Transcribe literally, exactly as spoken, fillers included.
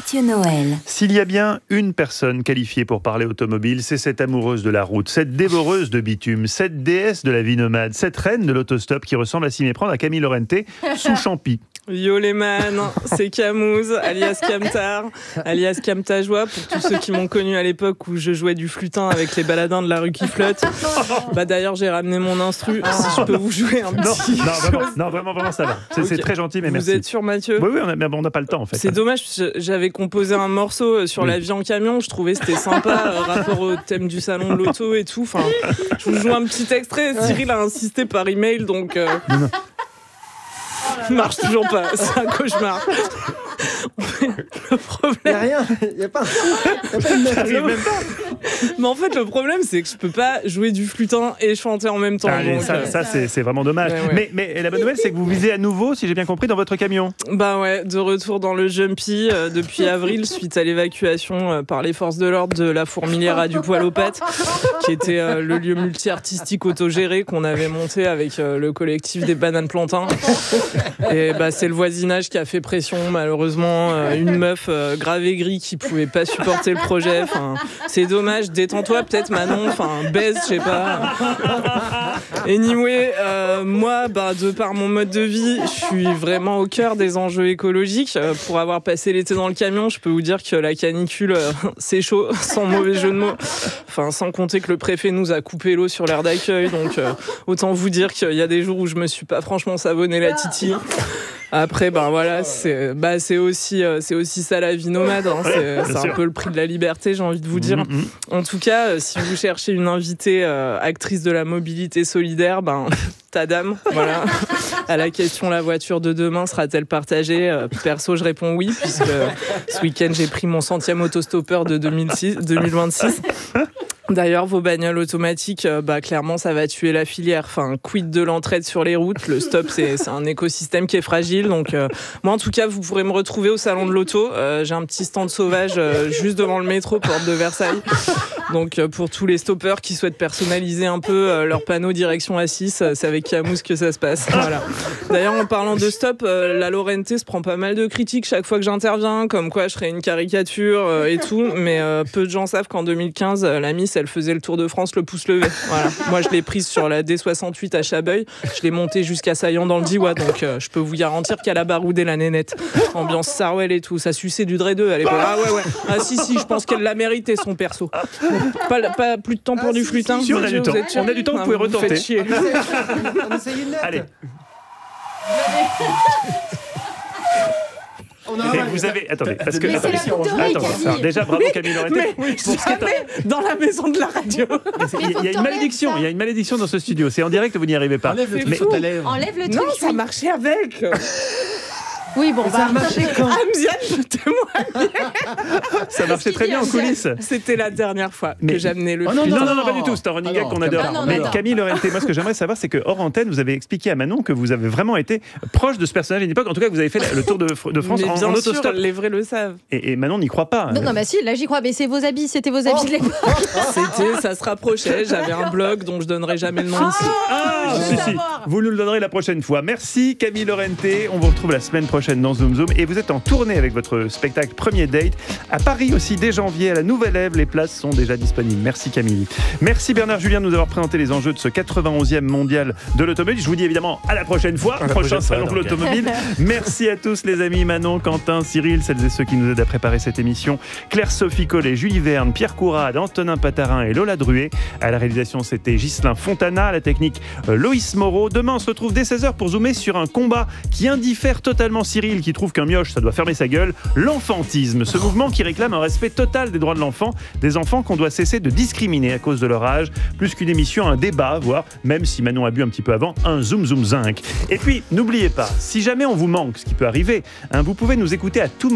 Mathieu Noël. S'il y a bien une personne qualifiée pour parler automobile, c'est cette amoureuse de la route, cette dévoreuse de bitume, cette déesse de la vie nomade, cette reine de l'autostop qui ressemble à s'y méprendre à Camille Lorente sous Champy. Yo les man, c'est Camouze, alias Camtar, alias Camtajoie, pour tous ceux qui m'ont connu à l'époque où je jouais du flutin avec les baladins de la rue qui flottent. Bah d'ailleurs j'ai ramené mon instru, si je peux vous jouer un petit... Non, non, vraiment, non vraiment, vraiment ça va. C'est, okay. c'est très gentil, mais vous merci. Vous êtes sûr Mathieu ? Oui, oui, on n'a on a pas le temps en fait. C'est dommage, j'avais composé un morceau sur oui. la vie en camion, je trouvais que c'était sympa, euh, rapport au thème du salon de l'auto et tout. Enfin, je vous joue un petit extrait, Cyril a insisté par email, donc... Euh... marche toujours pas, c'est un cauchemar. Le problème... Il n'y a rien, il n'y a pas, y a pas une note. Mais en fait, le problème, c'est que je peux pas jouer du flutin et chanter en même temps. Allez, donc, ça, euh... ça c'est, c'est vraiment dommage. Ouais, ouais. Mais, mais la bonne nouvelle, c'est que vous visez à nouveau, si j'ai bien compris, dans votre camion. Bah ouais, de retour dans le Jumpy euh, depuis avril, suite à l'évacuation euh, par les forces de l'ordre de la fourmilière à du poil aux pattes, qui était euh, le lieu multi-artistique autogéré qu'on avait monté avec euh, le collectif des Bananes Plantains. Et bah, c'est le voisinage qui a fait pression, malheureusement. Euh, une meuf euh, grave aigrie qui pouvait pas supporter le projet. Enfin, c'est dommage, détends-toi peut-être Manon, enfin baise, je sais pas. Anyway, euh, moi, bah, de par mon mode de vie, je suis vraiment au cœur des enjeux écologiques. Euh, pour avoir passé l'été dans le camion, je peux vous dire que la canicule, euh, c'est chaud, sans mauvais jeu de mots. Enfin, sans compter que le préfet nous a coupé l'eau sur l'aire d'accueil, donc euh, autant vous dire qu'il y a des jours où je me suis pas franchement savonné la titi. Après, ben voilà, c'est, bah, c'est, aussi, euh, c'est aussi ça la vie nomade. Hein. C'est, c'est un peu le prix de la liberté, j'ai envie de vous dire. Mm-hmm. En tout cas, euh, si vous cherchez une invitée euh, actrice de la mobilité solidaire, ben, ta dame, voilà. À la question, la voiture de demain sera-t-elle partagée ? euh, Perso, je réponds oui, puisque euh, ce week-end, j'ai pris mon centième autostoppeur de deux mille vingt-six. D'ailleurs, vos bagnoles automatiques, euh, bah, clairement, ça va tuer la filière. Enfin, quid de l'entraide sur les routes. Le stop, c'est, c'est un écosystème qui est fragile. Donc, euh, moi, en tout cas, vous pourrez me retrouver au salon de l'auto. Euh, j'ai un petit stand sauvage euh, juste devant le métro, porte de Versailles. Donc, euh, pour tous les stoppeurs qui souhaitent personnaliser un peu euh, leur panneau direction A six, euh, c'est avec Camouze que ça se passe. Voilà. D'ailleurs, en parlant de stop, euh, la Lorente se prend pas mal de critiques chaque fois que j'interviens, comme quoi je serais une caricature euh, et tout. Mais euh, peu de gens savent qu'en deux mille quinze, euh, la Miss, elle faisait le Tour de France le pouce levé. Voilà. Moi, je l'ai prise sur la D soixante-huit à Chabeuil. Je l'ai montée jusqu'à Saillant dans le Diois. Donc, euh, je peux vous garantir qu'elle a baroudé la nénette. Ambiance Sarwell et tout. Ça suçait du Dre deux à l'époque. Ah ouais, ouais. Ah si, si, je pense qu'elle l'a mérité, son perso. Pas, pas plus de temps pour ah, du si, flutin. Si, on a du temps. On a du temps, vous pouvez retenter. Vous faites chier. On essaye une note. Allez. On a Et vous avez... Attendez, parce que... Mais Attendez, c'est la boucle d'oreille, attends, déjà, bravo Camille Lorente. Mais oui, jamais dans la maison de la radio. Il y, y a une malédiction, il y a une malédiction dans ce studio. C'est en direct, vous n'y arrivez pas. Enlève le truc mais... sur ta lèvre. Enlève le truc. Non, ça marchait avec. Oui, bon, ça a bah... marché quand Amziane peut témoigner. Ça marchait très bien en coulisses. C'était la dernière fois mais... que j'amenais le oh, non, non, non, non, non, pas du tout. C'est un running ah gag non, qu'on adore. ah non, non, mais non. Camille Lorente, moi, ce que j'aimerais savoir, c'est que hors antenne, vous avez expliqué à Manon que vous avez vraiment été proche de ce personnage à une époque. En tout cas, vous avez fait le tour de, de France mais en, bien en sûr, autostop. les vrais le savent. Et, et Manon n'y croit pas. Non, non, bah si, là j'y crois. Mais c'est vos habits, c'était vos habits de l'époque. C'était, ça se rapprochait. J'avais un blog dont je donnerai jamais le nom ici. Ah, si, si. Vous nous le donnerez la prochaine fois. Merci Camille Lorente. On vous retrouve la semaine prochaine dans Zoom Zoom. Et vous êtes en tournée avec votre spectacle Premier Date à Paris aussi dès janvier à la Nouvelle Ève. Les places sont déjà disponibles. Merci Camille. Merci Bernard Julien de nous avoir présenté les enjeux de ce quatre-vingt-onzième mondial de l'automobile. Je vous dis évidemment à la prochaine fois, la prochain prochaine salon fois, de l'automobile. Merci à tous les amis, Manon, Quentin, Cyril, celles et ceux qui nous aident à préparer cette émission, Claire-Sophie Collet, Julie Verne, Pierre Courade, Antonin Patarin et Lola Druet. À la réalisation, c'était Ghislain Fontana, à la technique euh, Loïs Moreau. Demain, on se retrouve dès seize heures pour zoomer sur un combat qui indiffère totalement Cyril, qui trouve qu'un mioche, ça doit fermer sa gueule, l'enfantisme. Ce mouvement qui réclame un respect total des droits de l'enfant, des enfants qu'on doit cesser de discriminer à cause de leur âge. Plus qu'une émission, un débat, voire, même si Manon a bu un petit peu avant, un zoom zoom zinc. Et puis, n'oubliez pas, si jamais on vous manque, ce qui peut arriver, hein, vous pouvez nous écouter à tout moment.